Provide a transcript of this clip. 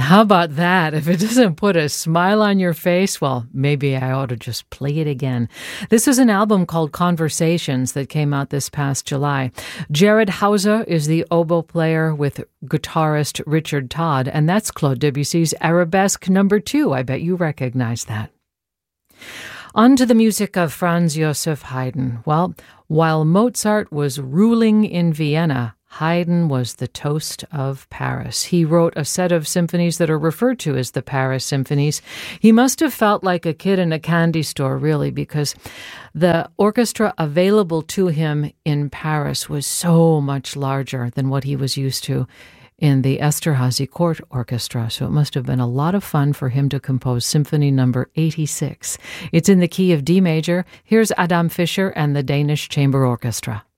How about that? If it doesn't put a smile on your face, well, maybe I ought to just play it again. This is an album called Conversations that came out this past July. Jared Hauser is the oboe player with guitarist Richard Todd, and that's Claude Debussy's Arabesque No. 2. I bet you recognize that. On to the music of Franz Joseph Haydn. Well, while Mozart was ruling in Vienna, Haydn was the toast of Paris. He wrote a set of symphonies that are referred to as the Paris Symphonies. He must have felt like a kid in a candy store, really, because the orchestra available to him in Paris was so much larger than what he was used to in the Esterhazy Court Orchestra. So it must have been a lot of fun for him to compose Symphony number 86. It's in the key of D major. Here's Adam Fischer and the Danish Chamber Orchestra.